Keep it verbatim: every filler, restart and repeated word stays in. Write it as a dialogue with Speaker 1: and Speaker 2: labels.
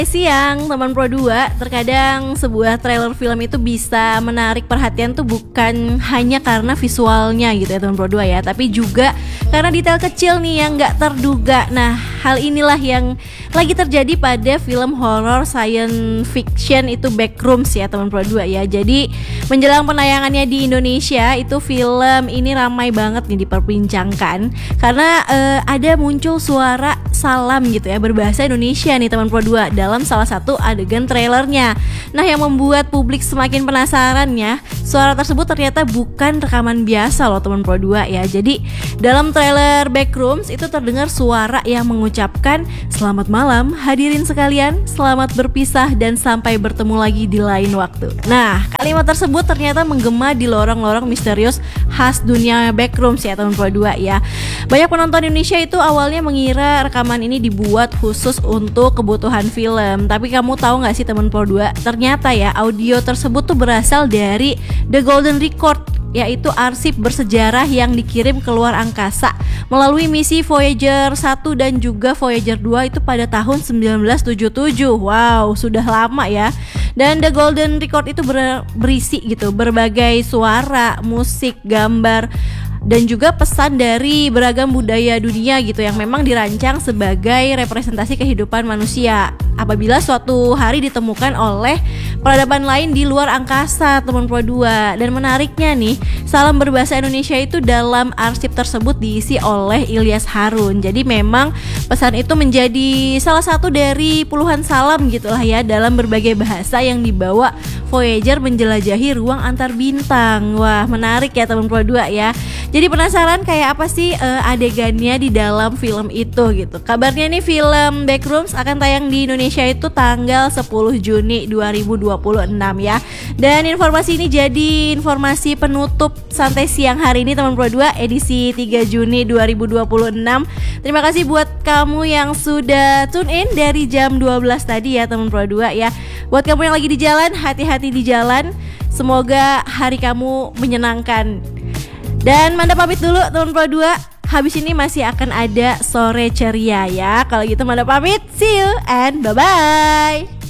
Speaker 1: Siang teman Pro dua, terkadang sebuah trailer film itu bisa menarik perhatian tuh bukan hanya karena visualnya gitu ya teman Pro dua ya, tapi juga karena detail kecil nih yang gak terduga. Nah, hal inilah yang lagi terjadi pada film horror science fiction itu Backrooms ya teman Pro dua ya. Jadi menjelang penayangannya di Indonesia itu film ini ramai banget nih diperbincangkan karena uh, ada muncul suara salam gitu ya berbahasa Indonesia nih teman Pro dua dalam salah satu adegan trailernya. Nah, yang membuat publik semakin penasarannya, suara tersebut ternyata bukan rekaman biasa loh teman Pro dua ya. Jadi dalam trailer Backrooms itu terdengar suara yang mengucapkan selamat malam hadirin sekalian, selamat berpisah dan sampai bertemu lagi di lain waktu. Nah, kalimat tersebut ternyata menggema di lorong-lorong misterius khas dunia Backrooms ya teman Pro dua ya. Banyak penonton Indonesia itu awalnya mengira rekaman ini dibuat khusus untuk kebutuhan film. Tapi kamu tahu gak sih teman Pro dua, ternyata ya audio tersebut tuh berasal dari The Golden Record, yaitu arsip bersejarah yang dikirim keluar angkasa melalui misi Voyager satu dan juga Voyager dua itu pada tahun sembilan belas tujuh puluh tujuh. Wow, sudah lama ya. Dan The Golden Record itu ber- berisi gitu berbagai suara, musik, gambar dan juga pesan dari beragam budaya dunia gitu yang memang dirancang sebagai representasi kehidupan manusia apabila suatu hari ditemukan oleh peradaban lain di luar angkasa teman Pro dua. Dan menariknya nih, salam berbahasa Indonesia itu dalam arsip tersebut diisi oleh Ilyas Harun. Jadi memang pesan itu menjadi salah satu dari puluhan salam gitulah ya dalam berbagai bahasa yang dibawa Voyager menjelajahi ruang antar bintang. Wah, menarik ya teman Pro dua ya. Jadi penasaran kayak apa sih uh, adegannya di dalam film itu gitu. Kabarnya nih film Backrooms akan tayang di Indonesia itu tanggal sepuluh Juni dua ribu dua puluh enam ya. Dan informasi ini jadi informasi penutup Santai Siang hari ini teman Pro dua edisi tiga Juni dua ribu dua puluh enam. Terima kasih buat kamu yang sudah tune in dari jam dua belas tadi ya teman Pro dua ya. Buat kamu yang lagi di jalan, hati-hati di jalan. Semoga hari kamu menyenangkan. Dan Manda pamit dulu teman Pro dua. Habis ini masih akan ada Sore Ceria ya. Kalau gitu Manda pamit. See you and bye-bye.